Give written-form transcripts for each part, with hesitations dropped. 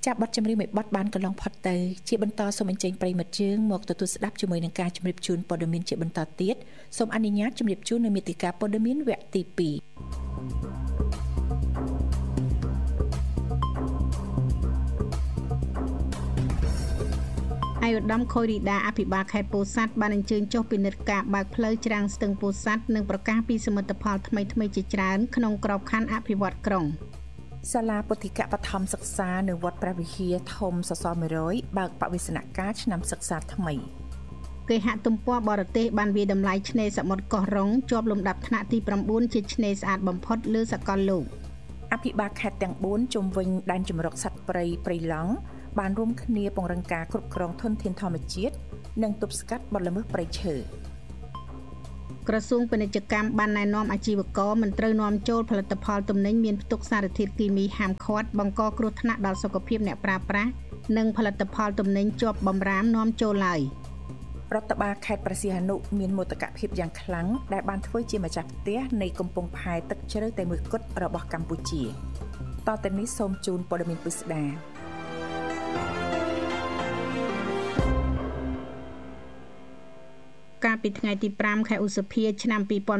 ចាប់បទចម្រៀងមួយបទបានកន្លងផុតទៅជាបន្តសូមអញ្ជើញប្រិយមិត្តយើងមកទទួលស្ដាប់ជាមួយនឹងការជម្រាបជូនព័ត៌មានជាបន្តទៀតសូមអនុញ្ញាតជម្រាបជូននៅមាតិកាព័ត៌មានវគ្គទី2 អាយុដំខូរីដាអភិបាលខេត្តពោធិ៍សាត់បានអញ្ជើញចុះពិនិត្យការបើកផ្លូវច្រាំងស្ទឹងពោធិ៍សាត់និងប្រកាសពីសមិទ្ធផលថ្មីៗជាច្រើនក្នុងក្របខ័ណ្ឌអភិវឌ្ឍក្រុងសាលាពុទ្ធិកបឋមសិក្សានៅវត្តព្រះវិហារធំសសរ100បើកបវិសនការឆ្នាំសិក្សាថ្មីគេហទំព័របរទេសបានវាយតម្លៃឆ្នេរសមុទ្រកោះរ៉ុងជាប់លំដាប់ថ្នាក់ទី9ជាឆ្នេរស្អាតបំផុតលើសកលលោកអភិបាលខេត្តទាំង4ជុំវិញដែនជម្រកសត្វព្រៃព្រៃឡង់បានរួមគ្នាពង្រឹងការគ្រប់គ្រងធនធានធម្មជាតិនិងទប់ស្កាត់បទល្មើសព្រៃឈើក្រសួងពាណិជ្ជកម្មបានណែនាំអាជីវករមិនត្រូវនាំចូលផលិតផលទំនិញមានផ្ទុកសារធាតុគីមីហាមឃាត់បង្កគ្រោះថ្នាក់ដល់សុខភាពអ្នកប្រើប្រាស់និងផលិតផលទំនិញជាប់បម្រាមនាំចូលឡើយរដ្ឋបាលខេត្តព្រះសីហនុមានមោទកភាពយ៉ាងខ្លាំងដែលបានធ្វើជាម្ចាស់ផ្ទះនៃកំពង់ផែទឹកជ្រៅតែមួយគត់របស់កម្ពុជាតទៅនេះសូមជូនព័ត៌មានពិស្ដាកាលពីថ្ងៃទី5ខែឧសភាឆ្នាំ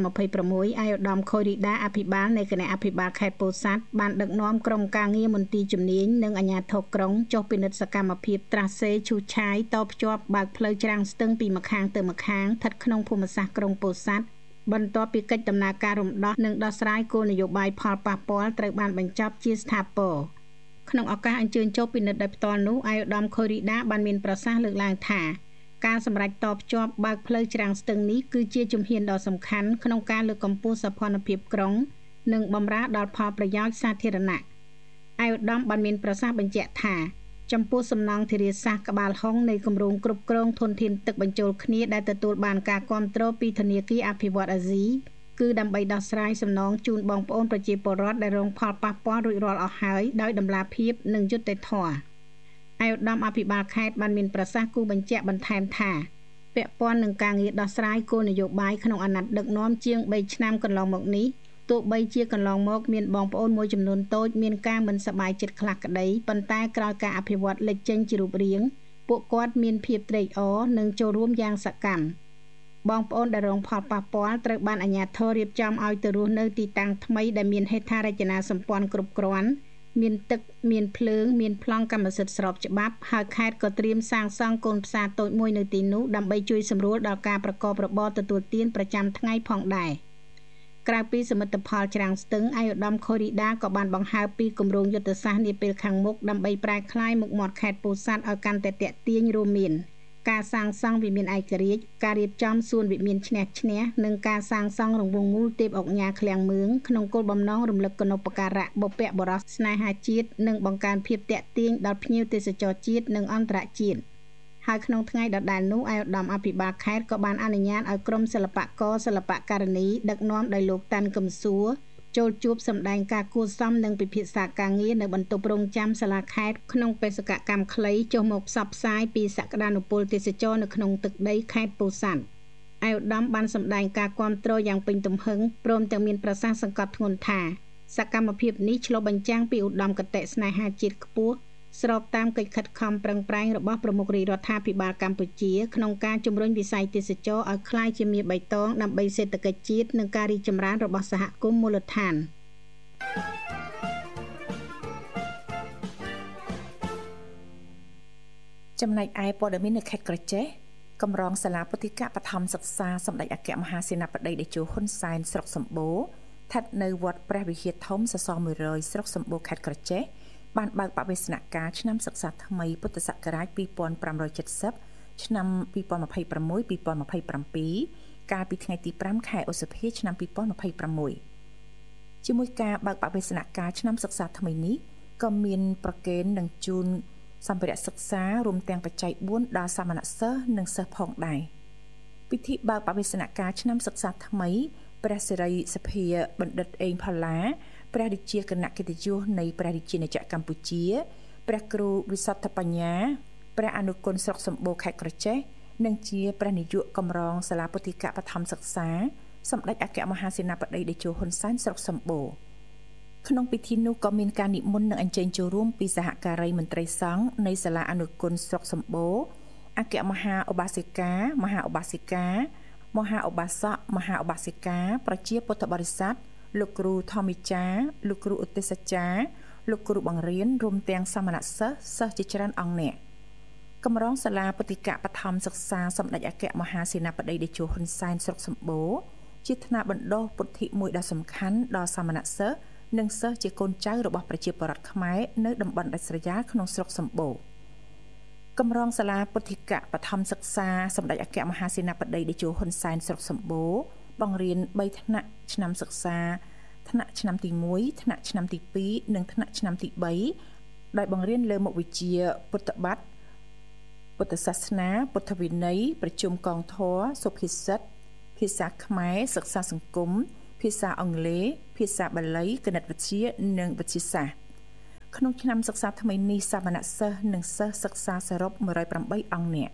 2026អាយឧត្តមខូរីដាអភិបាលនៃគណៈអភិបាលខេត្តពោធិ៍សាត់បានដឹកនាំក្រុមការងារមន្ទីរជំនាញនិងអាជ្ញាធរក្រុងចុះពិនិត្យសកម្មភាពត្រាស់សេឈូសឆាយតភ្ជាប់បើកផ្លូវច្រាំងស្ទឹងពីម្ខាងទៅម្ខាងស្ថិតក្នុងភូមិសាស្ត្រក្រុងពោធិ៍សាត់បន្ទាប់ពីកិច្ចដំណើរការរំដោះនិងដោះស្រាយគោលនយោបាយផលប៉ះពាល់ត្រូវបានបញ្ចប់ជាស្ថាពរក្នុងឱកាសអញ្ជើញចុះពិនិត្យដោយផ្ទាល់នោះអាយឧត្តមខូរីដាបានមានប្រសាសន៍លើកឡើងថាការសម្រេចតភ្ជាប់បើកផ្លូវច្រាំងស្ទឹងនេះគឺជាជំហានដ៏សំខាន់ក្នុងការលើកកម្ពស់សោភ័ណភាពក្រុងនិងបម្រើដល់ផលប្រយោជន៍សាធារណៈអាយឧត្តមបានមានប្រសាសន៍បញ្ជាក់ថាចំពោះសំណង់ធារាសាស្ត្រក្បាលហុងនៃគម្រោងគ្រប់គ្រងធនធានទឹកបញ្ចូលគ្នាដែលទទួលបានការគាំទ្រពីធនាគារអភិវឌ្ឍន៍អាស៊ីគឺដើម្បីដោះស្រាយសំណងជូនបងប្អូនប្រជាពលរដ្ឋដែលរងផលប៉ះពាល់រួចរាល់អស់ហើយដោយតម្លាភាពនិងយុត្តិធម៌អាយឧត្តមអភិបាលខេត្តបានមានប្រសាសន៍គូបញ្ជាក់បន្ថែមថាពាក់ព័ន្ធនឹងការងារដោះស្រាយគោលនយោបាយក្នុងអាណត្តិដឹកនាំជាង3ឆ្នាំកន្លងមកនេះទោះបីជាកន្លងមកមានបងប្អូនមួយចំនួនតូចមានការមិនសប្បាយចិត្តខ្លះក្តីប៉ុន្តែក្រោយការអភិវឌ្ឍលេចចេញជារូបរាងពួកគាត់មានភាពត្រេកអរនិងចូលរួមយ៉ាងសកម្មបងប្អូនដែលរងផលប៉ះពាល់ត្រូវបានអាជ្ញាធររៀបចំឲ្យទៅរស់នៅទីតាំងថ្មីដែលមានហេដ្ឋារចនាសម្ព័ន្ធគ្រប់គ្រាន់មានទឹកមានភ្លើងមានប្លង់កម្មសិទ្ធិស្របច្បាប់ហើយខេត្តក៏ត្រៀមសាងសង់កូនផ្សារតូចមួយនៅទីនោះដើម្បីជួយសម្រួលដល់ការប្រកបរបរទទួលទានប្រចាំថ្ងៃផងដែរក្រៅពីសមិទ្ធផលច្រាំងស្ទឹងអាយឧត្តមខូរីដាក៏បានបង្ហើបពីគម្រោងយុទ្ធសាស្ត្រនាពេលខាងមុខដើម្បីប្រែក្លាយមុខមាត់ខេត្តពោធិ៍សាត់ឲ្យកាន់តែទាក់ទាញរួមមានការសាងសង់វិមានឯករាជ្យការរៀបចំសួនវិមានឈ្នះឈ្នះនិងការសាងសង់រង្វង់មូលទេពអង្គញាឃ្លាំងមឿងក្នុងគោលបំណងរំលឹកគុណូបការៈបុព្វបុរសស្នេហាជាតិនិងបង្កើនភាពទាក់ទាញដល់ភ្ញៀវទេសចរជាតិនិងអន្តរជាតិហើយក្នុងថ្ងៃដដែលនោះអាយឧត្តមអភិបាលខេត្តក៏បានអនុញ្ញាតឲ្យក្រុមសិល្បករសិល្បករនីដឹកនាំដោយលោកតាន់កឹមសួរចូលជួបសម្ដែងការគួរសមនិងពិភាក្សាការងារនៅបន្ទប់រងចាំសាលាខេត្តក្នុងបេសកកម្មខ្លីចុះមកផ្សព្វផ្សាយពីសក្តានុពលទេសចរនៅក្នុងទឹកដីខេត្តពោធិ៍សាត់អាយឧត្តមបានសម្ដែងការគាំទ្រយ៉ាងពេញទំហឹងព្រមទាំងមានប្រសាសន៍សង្កត់ធ្ងន់ថាសកម្មភាពនេះឆ្លុះបញ្ចាំងពីឧត្តមគតិស្នេហាជាតិខ្ពស់ស្របតាមកិច្ចខិតខំប្រឹងប្រែងរបស់ប្រមុខរាជរដ្ឋាភិបាលកម្ពុជាក្នុងការជំរុញវិស័យទេសចរឲ្យក្លាយជាមាសបៃតងដើម្បីសេដ្ឋកិច្ចជាតិនិងការរីកចម្រើនរបស់សហគមន៍មូលដ្ឋានចំណែកឯព័ត៌មាននៅខេត្តក្រចេះកម្រងសាលាពុទ្ធិកបឋមសិក្សាសម្ដេចអគ្គមហាសេនាបតីតេជោហ៊ុនសែនស្រុកសម្បូរស្ថិតនៅវត្តព្រះវិហារធំសសរ100ស្រុកសម្បូរខេត្តក្រចេះបានបើកបវិសនការឆ្នាំសិក្សាថ្មីពុទ្ធសករាជ2570ឆ្នាំ2026-2027កាលពីថ្ងៃទី5ខែឧសភាឆ្នាំ2026ជាមួយការបើកបវិសនការឆ្នាំសិក្សាថ្មីនេះក៏មានប្រកេននឹងជូនសម្ភារៈសិក្សារួមទាំងបច្ច័យ4ដល់សាមណសិស្សនិងសិស្សផងដែរពិធីបើកបវិសនការឆ្នាំសិក្សាថ្មីព្រះសិរីសភាបណ្ឌិតអេងផល្លាព្រះរាជាគណៈកិត្តិយសនៃព្រះរាជាណាចក្រកម្ពុជាព្រះគ្រូវិសុទ្ធបញ្ញាព្រះអនុគុណស្រុកសម្បូរខេត្តក្រចេះនិងជាព្រះនាយកកម្រងសាលាពុទ្ធិកបឋមសិក្សាសម្ដេចអគ្គមហាសេនាបតីតេជោហ៊ុនសែនស្រុកសម្បូរក្នុងពិធីនោះក៏មានការនិមន្តនិងអញ្ជើញចូលរួមពីសហការីមន្ត្រីសង្ឃនៃសាលាអនុគុណស្រុកសម្បូរអគ្គមហាឧបាសិកាមហាឧបាសិកាមហាឧបាសកមហាឧបាសិកាប្រជាពុទ្ធបរិស័ទលោកគ្រូធម្មចារ្យលោកគ្រូឧទ្ទេសចារ្យលោកគ្រូបង្រៀនរួមទាំងសាមណសិស្សជាច្រើនអង្គអ្នកកម្រងសាលាពុទ្ធិកបឋមសិក្សាសម្ដេចអគ្គមហាសេនាបតីតេជោហ៊ុនសែនស្រុកសម្បូរជាថ្នាក់បណ្ដុះពុទ្ធិមួយដ៏សំខាន់ដល់សាមណសិស្សនិងសិស្សជាកូនចៅរបស់ប្រជាពលរដ្ឋខ្មែរនៅតំបន់ដាច់ស្រយាលក្នុងស្រុកសម្បូរកម្រងសាលាពុទ្ធិកបឋមសិក្សាសម្ដេចអគ្គមហាសេនាបតីតេជោហ៊ុនសែនស្រុកសម្បូរបង្រៀន3ថ្នាក់ឆ្នាំសិក្សាថ្នាក់ឆ្នាំទី1ថ្នាក់ឆ្នាំទី2និងថ្នាក់ឆ្នាំទី3ដោយបង្រៀនលើមុខវិជ្ជាពុទ្ធបទពុទ្ធសាសនាពុទ្ធវិន័យប្រជុំកងធម៌សុភាសិតភាសាខ្មែរសិក្សាសង្គមភាសាអង់គ្លេសភាសាបាលីគណិតវិទ្យានិងវិទ្យាសាស្ត្រក្នុងឆ្នាំសិក្សាថ្មីនេះសាមណសិស្សនិងសិស្សសិក្សាសរុប108អង្គអ្នក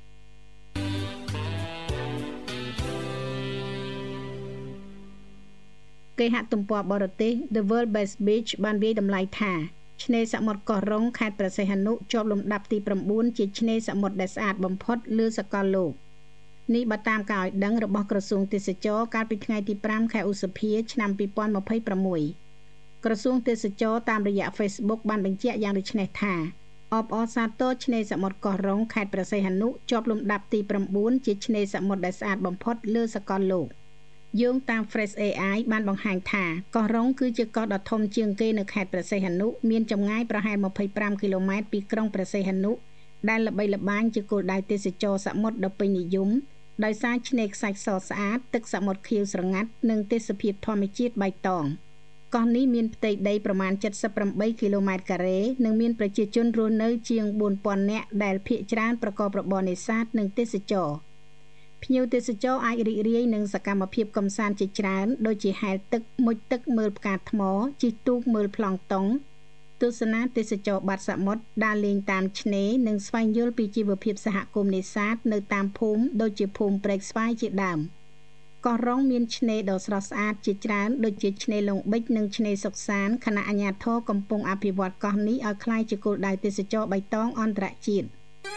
គេហទំព័របរទេស The World Best Beach បានវាយតម្លៃថាឆ្នេរសមុទ្រកោះរ៉ុងខេត្តព្រះសីហនុជាប់លំដាប់ទី9ជាឆ្នេរសមុទ្រដែលស្អាតបំផុតលើសកលលោកនេះបើតាមការឲ្យដឹងរបស់ក្រសួងទេសចរកាលពីថ្ងៃទី5ខែឧសភាឆ្នាំ2026ក្រសួងទេសចរតាមរយៈ Facebook បានបញ្ជាក់យ៉ាងដូចនេះថាអបអរសាទរឆ្នេរសមុទ្រកោះរ៉ុងខេត្តព្រះសីហនុជាប់លំដាប់ទី9ជាឆ្នេរសមុទ្រដែលស្អាតបំផុតលើសកលលោកយោងតាម Fresh AI បានបង្ហាញថាកោះរ៉ុងគឺជាកោះដ៏ធំជាងគេនៅខេត្តព្រះសីហនុមានចម្ងាយប្រហែល25គីឡូម៉ែត្រពីក្រុងព្រះសីហនុដែលល្បីល្បាញជាគោលដៅទេសចរសមុទ្រដ៏ពេញនិយមដោយសារឆ្នេរខ្សាច់សស្អាតទឹកសមុទ្រខៀវស្រងាត់និងទេសភាពធម្មជាតិបៃតងកោះនេះមានផ្ទៃដីប្រមាណ78គីឡូម៉ែត្រការ៉េនិងមានប្រជាជនរស់នៅជាង 4000 នាក់ដែលភាគច្រើនប្រកបរបរនេសាទនិងទេសចរភ្ញៀវទេសចរអាចរីករាយនឹងសកម្មភាពកម្សាន្តជាច្រើនដូចជាហែលទឹកមុជទឹកមើលផ្កាថ្មជិះទូកមើលប្លង់តុងទស្សនាទេសចរបាតសមុទ្រដើរលេងតាមឆ្នេរនិងស្វែងយល់ពីជីវភាពសហគមន៍នេសាទនៅតាមភូមិដូចជាភូមិព្រែកស្វាយជាដើមកោះរ៉ុងមានឆ្នេរដ៏ស្រស់ស្អាតជាច្រើនដូចជាឆ្នេរលងប៊ិចនិងឆ្នេរសុកសានខណៈអាជ្ញាធរកំពុងអភិវឌ្ឍកោះនេះឲ្យក្លាយជាគោលដៅទេសចរបៃតងអន្តរជាតិ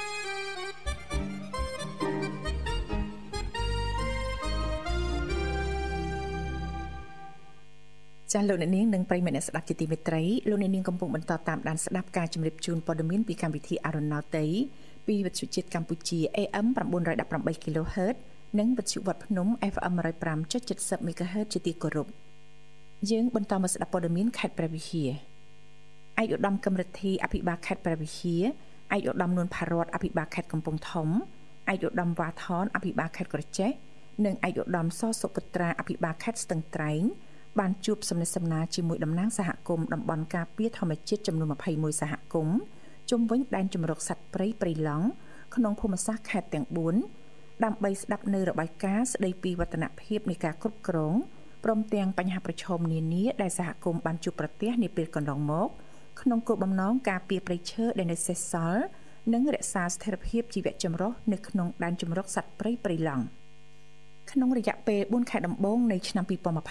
ចាស់លោកអ្នកនាងនិងប្រិយមិត្តអ្នកស្ដាប់ជាទីមេត្រីលោកអ្នកនាងកំពុងបន្តតាមដានស្ដាប់ការជម្រាបជូនព័ត៌មានពីកម្មវិធីអរុណោទ័យពីវិទ្យុជាតិកម្ពុជា AM 918 kHz និងវិទ្យុវត្តភ្នំ FM 105.70 MHz ជាទីគោរពយើងបន្តមកស្ដាប់ព័ត៌មានខេត្តព្រះវិហារឯកឧត្តមកឹមរិទ្ធីអភិបាលខេត្តព្រះវិហារឯកឧត្តមនួនផារតអភិបាលខេត្តកំពង់ធំឯកឧត្តមវ៉ាថនអភិបាលខេត្តក្រចេះនិងឯកឧត្តមសសុពុត្រាអភិបាលខេត្តស្ទឹងត្រែងបានជួបសំណេះសំណាលជាមួយតំណាងសហគមន៍តំបន់ការពារធម្មជាតិចំនួន21សហគមន៍ជុំវិញដែនជម្រកសត្វព្រៃព្រៃឡង់ក្នុងភូមិសាស្ត្រខេត្តទាំង4ដើម្បីស្ដាប់នៅរបាយការណ៍ស្ដីពីវឌ្ឍនភាពនៃការគ្រប់គ្រងព្រមទាំងបញ្ហាប្រឈមនានាដែលសហគមន៍បានជួបប្រទះនាពេលកន្លងមកក្នុងគោលបំណងការពារព្រៃឈើដែលនៅសេសសល់និងរក្សាស្ថិរភាពជីវៈចម្រុះនៅក្នុងដែនជម្រកសត្វព្រៃព្រៃឡង់ក្នុងរយៈពេល4ខែដំបូងនៃឆ្នាំ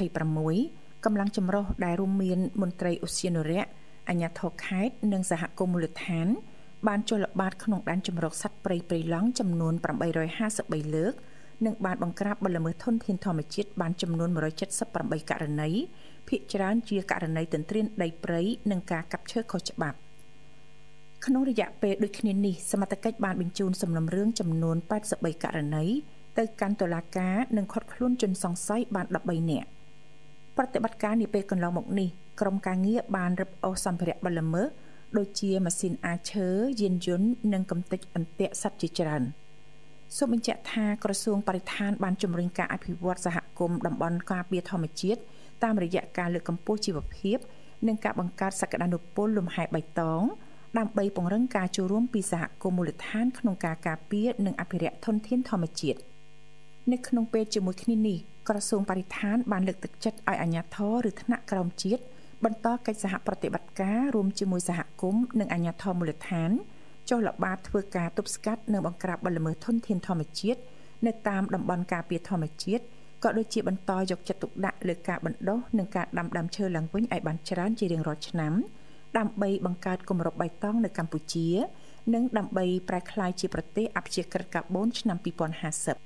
2026កម្លាំងចម្រុះដែលរួមមានមន្ត្រីឧទ្យានុរក្សអាជ្ញាធរខេត្តនិងសហគមន៍មូលដ្ឋានបានចុះល្បាតក្នុងដែនជម្រកសត្វព្រៃព្រៃឡង់ចំនួន853លើកនិងបានបង្ក្រាបបទល្មើសធនធានធម្មជាតិបានចំនួន178ករណីភាគច្រើនជាករណីទន្ទ្រានដីព្រៃនិងការកាប់ឈើខុសច្បាប់ក្នុងរយៈពេលដូចគ្នានេះសមត្ថកិច្ចបានបញ្ជូនសំណុំរឿងចំនួន83ករណីទៅកាន់តុលាការនិងឃាត់ខ្លួនជនសង្ស័យបាន13នាក់ប្រតិបត្តិការនាពេលកន្លងមកនេះក្រុមការងារបានរឹបអូសសម្ភារៈបទល្មើសដូចជាម៉ាស៊ីនអាឈើយានយន្តនិងកំទេចអន្ទាក់សត្វជាច្រើនសូមបញ្ជាក់ថាក្រសួងបរិស្ថានបានជំរុញការអភិវឌ្ឍសហគមន៍តំបន់ការពារធម្មជាតិតាមរយៈការលើកកម្ពស់ជីវភាពនិងការបង្កើតសក្តានុពលលំហែបៃតងដើម្បីពង្រឹងការចូលរួមពីសហគមន៍មូលដ្ឋានក្នុងការការពារនិងអភិរក្សធនធានធម្មជាតិនៅក្នុងពេលជាមួយគ្នានេះក្រសួងបរិស្ថានបានលើកទឹកចិត្តឲ្យអាជ្ញាធរឬថ្នាក់ក្រោមជាតិបន្តកិច្ចសហប្រតិបត្តិការរួមជាមួយសហគមន៍និងអាជ្ញាធរមូលដ្ឋានចុះល្បាតធ្វើការទប់ស្កាត់និងបង្ក្រាបបទល្មើសធនធានធម្មជាតិនៅតាមតំបន់ការពារធម្មជាតិក៏ដូចជាបន្តយកចិត្តទុកដាក់លើការបណ្ដុះនិងការដាំដើមឈើឡើងវិញឲ្យបានច្រើនជារៀងរាល់ឆ្នាំដើម្បីបង្កើតគម្របបៃតងនៅកម្ពុជានិងដើម្បីប្រែក្លាយជាប្រទេសអព្យាក្រឹតកាបូនឆ្នាំ2050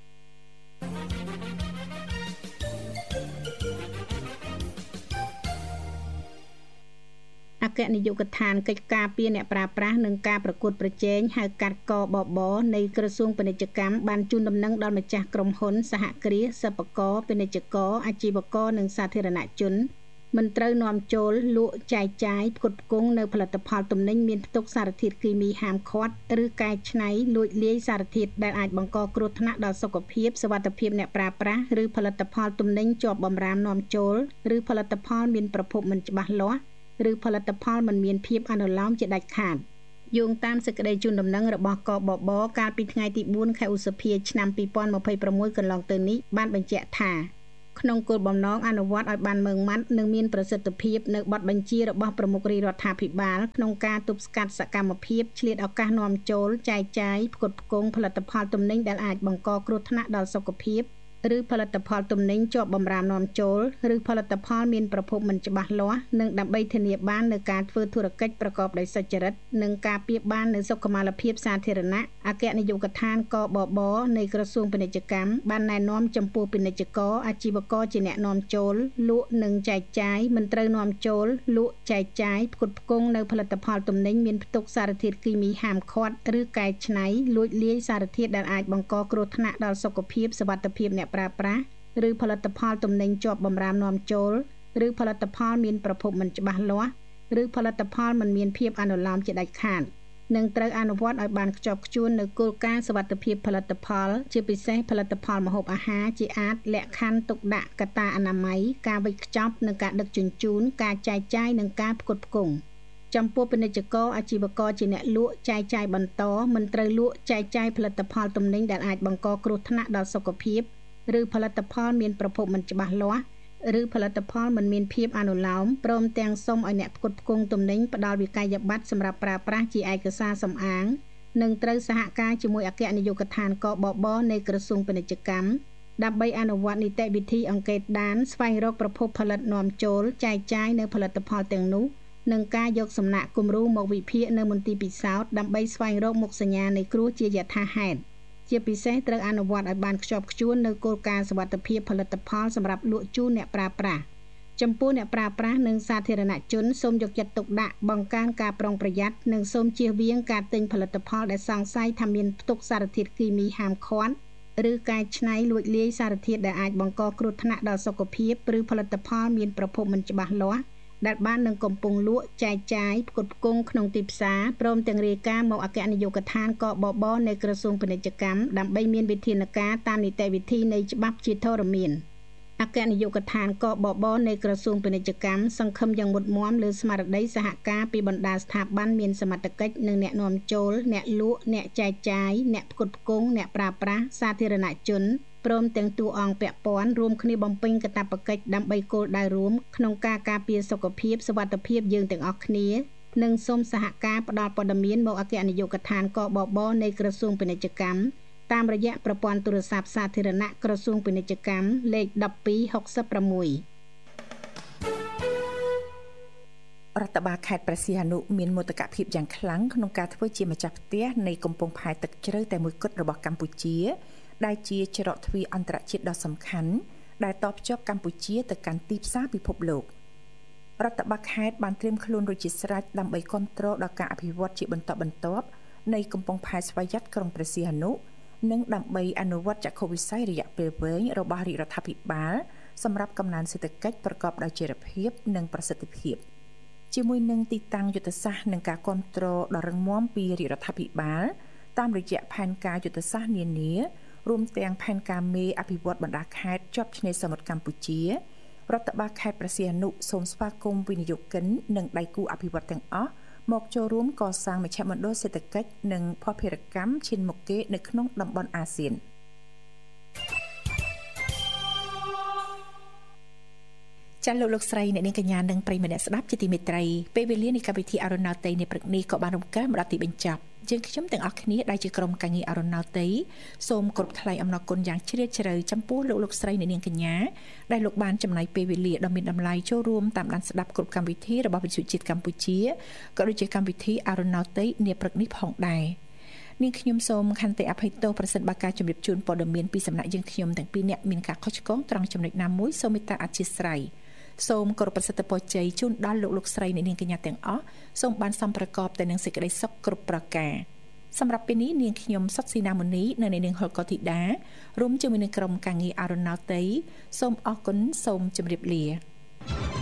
អគ្គនាយកដ្ឋានកិច្ចការពារអ្នកប្រើប្រាស់និងការប្រកួតប្រជែងហៅកាត់កបបនៃក្រសួងពាណិជ្ជកម្មបានជូនដំណឹងដល់ម្ចាស់ក្រុមហ៊ុនសហគ្រាសសិប្បករពាណិជ្ជករអាជីវករនិងសាធារណជនមិនត្រូវនាំចូលលក់ចែកចាយផ្គត់ផ្គង់នៅផលិតផលទំនិញមានផ្ទុកសារធាតុគីមីហាមឃាត់ឬកែច្នៃលួចលាយសារធាតុដែលអាចបង្កគ្រោះថ្នាក់ដល់សុខភាពសុវត្ថិភាពអ្នកប្រើប្រាស់ឬផលិតផលទំនិញជាប់បម្រាមនាំចូលឬផលិតផលមានប្រភពមិនច្បាស់លាស់ឬផលិតផលមិនមានភាពអនុលោមជាដាច់ខាតយោងតាមសេចក្តីជូនដំណឹងរបស់កបបកាលពីថ្ងៃទី4ខែឧសភាឆ្នាំ2026កន្លងទៅនេះបានបញ្ជាក់ថាក្នុងគោលបំណងអនុវត្តឲ្យបានម៉ឺងម៉ាត់និងមានប្រសិទ្ធភាពនៅបទបញ្ជារបស់ប្រមុខរាជរដ្ឋាភិបាលក្នុងការទប់ស្កាត់សកម្មភាពឆ្លៀតឱកាសនាំចូលចែកចាយផ្គត់ផ្គង់ផលិតផលទំនិញដែលអាចបង្កគ្រោះថ្នាក់ដល់សុខភាពឬផលិតផលទំនិញជាប់បម្រាមនាំចូលឬផលិតផលមានប្រភពមិនច្បាស់លាស់និងដើម្បីធានាបាននូវការធ្វើធុរកិច្ចប្រកបដោយសុចរិតនិងការពារបាននូវសុខុមាលភាពសាធារណៈអគ្គនាយកដ្ឋានកបបនៃក្រសួងពាណិជ្ជកម្មបានណែនាំចំពោះពាណិជ្ជករអាជីវករជាអ្នកនាំចូលលក់និងចែកចាយមិនត្រូវនាំចូលលក់ចែកចាយផ្គត់ផ្គង់នៅផលិតផលទំនិញមានផ្ទុកសារធាតុគីមីហាមឃាត់ឬកែច្នៃលួចលាយសារធាតុដែលអាចបង្កគ្រោះថ្នាក់ដល់សុខភាពសុវត្ថិភាពអ្នកប្រើប្រាស់ឬផលិតផលទំនិញជាប់បម្រាមនាំចូលឬផលិតផលមានប្រភពមិនច្បាស់លាស់ឬផលិតផលមិនមានភាពអនុលោមជាដាច់ខាតនិងត្រូវអនុវត្តឲ្យបានខ្ជាប់ខ្ជួននូវគោលការណ៍សុវត្ថិភាពផលិតផលជាពិសេសផលិតផលម្ហូបអាហារជាអាចលក្ខខណ្ឌទុកដាក់កត្តាអនាម័យការវេចខ្ចប់និងការដឹកជញ្ជូនការចែកចាយនិងការផ្គត់ផ្គង់ចំពោះពាណិជ្ជករអាជីវករជាអ្នកលក់ចែកចាយបន្តមិនត្រូវលក់ចែកចាយផលិតផលទំនិញដែលអាចបង្កគ្រោះថ្នាក់ដល់សុខភាពឬផលិតផលមានប្រភពមិនច្បាស់លាស់ឬផលិតផលមិនមានភាពអនុលោមព្រមទាំងសូមឲ្យអ្នកផ្គត់ផ្គង់ទំនិញផ្ដល់វិក័យប័ត្រសម្រាប់ប្រើប្រាស់ជាឯកសារសំអាងនិងត្រូវសហការជាមួយអគ្គនាយកដ្ឋានកបបនៃក្រសួងពាណិជ្ជកម្មដើម្បីអនុវត្តនីតិវិធីអង្កេតដានស្វែងរកប្រភពផលិតនាំចូលចែកចាយនៅផលិតផលទាំងនោះនិងការយកសំណាក់គំរូមកវិភាគនៅមន្ទីរពិសោធន៍ដើម្បីស្វែងរកមុខសញ្ញានៃគ្រោះជាយថាហេតុជាពិសេសត្រូវអនុវត្តឲ្យបានខ្ជាប់ខ្ជួននៅគោលការណ៍សុវត្ថិភាពផលិតផលសម្រាប់លក់ជូនអ្នកប្រើប្រាស់ចំពោះអ្នកប្រើប្រាស់និងសាធារណជនសូមយកចិត្តទុកដាក់បង្កើនការប្រុងប្រយ័ត្ននិងសូមជៀសវាងការទិញផលិតផលដែលសង្ស័យថាមានផ្ទុកសារធាតុគីមីហាមឃាត់ឬកែច្នៃលួចលាយសារធាតុដែលអាចបង្កគ្រោះថ្នាក់ដល់សុខភាពឬផលិតផលមានប្រភពមិនច្បាស់លាស់ដែលបាននឹងកំពុងលក់ចែកចាយផ្គត់ផ្គង់ក្នុងទីផ្សារព្រមទាំងរាយការណ៍មកអគ្គនាយកដ្ឋានកបបនៃក្រសួងពាណិជ្ជកម្មដើម្បីមានវិធានការតាមនីតិវិធីនៃច្បាប់ជាធរមានអគ្គនាយកដ្ឋានកបបនៃក្រសួងពាណិជ្ជកម្មសង្ឃឹមយ៉ាងមុតមាំលើស្មារតីសហការពីបណ្ដាស្ថាប័នមានសមត្ថកិច្ចនិងអ្នកនាំចូលអ្នកលក់អ្នកចែកចាយអ្នកផ្គត់ផ្គង់អ្នកប្រើប្រាស់សាធារណជនព្រមទាំងតួអង្គពាក់ព័ន្ធរួមគ្នាបំពេញកាតព្វកិច្ចដើម្បីគោលដៅរួមក្នុងការការពារសុខភាពសុវត្ថិភាពយើងទាំងអស់គ្នានិងសូមសហការផ្ដល់ព័ត៌មានមកអគ្គនាយកដ្ឋានកបបនៃក្រសួងពាណិជ្ជកម្មតាមរយៈប្រព័ន្ធទូរស័ព្ទសាធារណៈក្រសួងពាណិជ្ជកម្មលេខ1266 រដ្ឋបាលខេត្តព្រះសីហនុមានមោទកភាពយ៉ាងខ្លាំងក្នុងការធ្វើជាម្ចាស់ផ្ទះនៃកំពង់ផែទឹកជ្រៅតែមួយគត់របស់កម្ពុជាដែលជាច្រកទ្វារអន្តរជាតិដ៏សំខាន់ដែលតភ្ជាប់កម្ពុជាទៅកាន់ទីផ្សារពិភពលោករដ្ឋបាលខេត្តបានត្រៀមខ្លួនរួចជាស្រេចដើម្បីគ្រប់គ្រងដល់ការអភិវឌ្ឍជាបន្តបន្ទាប់នៃកំពង់ផែស្វយ័តក្រុងព្រះសីហនុនិងដើម្បីអនុវត្តចក្ខុវិស័យរយៈពេលវែងរបស់រាជរដ្ឋាភិបាលសម្រាប់កំណើនសេដ្ឋកិច្ចប្រកបដោយចីរភាពនិងប្រសិទ្ធភាពជាមួយនឹងទីតាំងយុទ្ធសាស្ត្រនិងការគ្រប់គ្រងដ៏រឹងមាំពីរាជរដ្ឋាភិបាលតាមរយៈផែនការយុទ្ធសាស្ត្រនានារួមទាំងផែនការមេអភិវឌ្ឍបណ្ដាខេត្តជាប់ឆ្នេរសមុទ្រកម្ពុជារដ្ឋបាលខេត្តព្រះសីហនុសូមស្វាគមន៍វិនិយោគិននិងដៃគូអភិវឌ្ឍទាំងអស់មកចូលរួមកសាងមជ្ឈមណ្ឌលសេដ្ឋកិច្ចនិងភស្តុភារកម្មឈានមុខគេនៅក្នុងតំបន់អាស៊ានចាលោកស្រីអ្នកនាងកញ្ញានិងប្រិយមិត្តអ្នកស្ដាប់ជាទីមេត្រីពេលវេលានៃកម្មវិធីអរុណោទ័យនៃព្រឹកនេះក៏បានរំកិលមកដល់ទីបញ្ចប់យើងខ្ញុំទាំងអស់គ្នាដែលជាក្រុមការងារអរុណោទ័យសូមគោរពថ្លែងអំណរគុណយ៉ាងជ្រាលជ្រៅចំពោះលោកស្រីអ្នកនាងកញ្ញាដែលលោកបានចំណាយពេលវេលាដ៏មានតម្លៃចូលរួមតាមដានស្ដាប់គ្រប់កម្មវិធីរបស់វិទ្យុជាតិកម្ពុជាក៏ដូចជាកម្មវិធីអរុណោទ័យនាព្រឹកនេះផងដែរនាងខ្ញុំសូមខន្តីអភ័យទោសប្រសិនបើការជម្រាបជូនព័ត៌មានពីសំណាក់យើងខ្ញុំទាំងពីរនាក់មានការខុសឆ្គងត្រង់ចំណុចណាមួយសូមមេត្តាអធិស្ឋានសូមគោរពប្រសិទ្ធពរជ័យជូនដល់លោកស្រីអ្នកនាងកញ្ញាទាំងអស់សូមបានសំប្រកបតែនឹងសេចក្តីសុខគ្រប់ប្រការសម្រាប់ពេលនេះនាងខ្ញុំសុតស៊ីណាមូនីនៅនាងហុលកូធីតារួមជាមួយនឹងក្រុមការងារអរុណោទ័យសូមអរគុណសូមជម្រាបលា